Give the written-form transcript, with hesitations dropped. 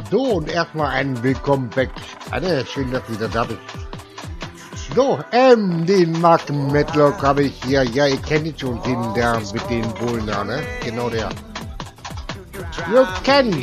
So, und erstmal ein Willkommen back. Anne, schön, dass du wieder da bist. So, den Mark Medlock habe ich hier. Ja, ihr kennt ihn schon, den der mit den Bullen da, ne? Genau der. You can